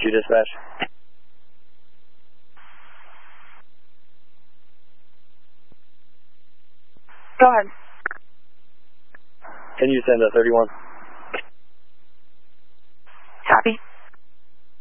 Q dispatch. Go ahead. Can you send a 31?